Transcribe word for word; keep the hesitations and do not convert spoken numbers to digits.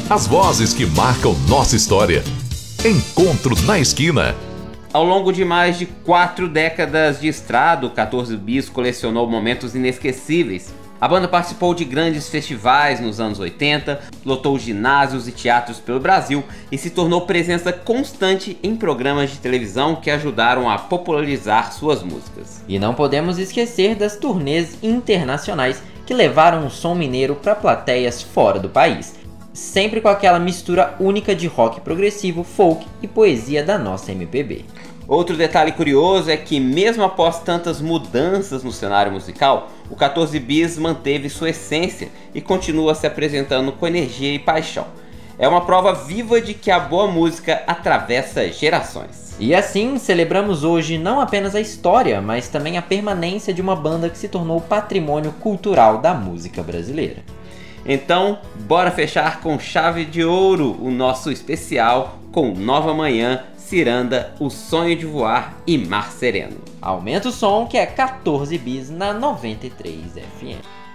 As vozes que marcam nossa história. Encontro na Esquina. Ao longo de mais de quatro décadas de estrada, o quatorze Bis colecionou momentos inesquecíveis. A banda participou de grandes festivais nos anos oitenta, lotou ginásios e teatros pelo Brasil e se tornou presença constante em programas de televisão que ajudaram a popularizar suas músicas. E não podemos esquecer das turnês internacionais que levaram o som mineiro para plateias fora do país, sempre com aquela mistura única de rock progressivo, folk e poesia da nossa M P B. Outro detalhe curioso é que, mesmo após tantas mudanças no cenário musical, o quatorze Bis manteve sua essência e continua se apresentando com energia e paixão. É uma prova viva de que a boa música atravessa gerações. E assim, celebramos hoje não apenas a história, mas também a permanência de uma banda que se tornou patrimônio cultural da música brasileira. Então, bora fechar com chave de ouro o nosso especial com Nova Manhã, Ciranda, O Sonho de Voar e Mar Sereno. Aumenta o som, que é quatorze Bis na noventa e três F M.